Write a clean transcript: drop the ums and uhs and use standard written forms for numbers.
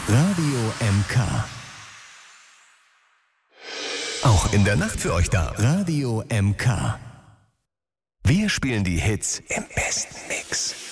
Radio MK. Auch in der Nacht für euch da. Radio MK. Wir spielen die Hits im besten Mix.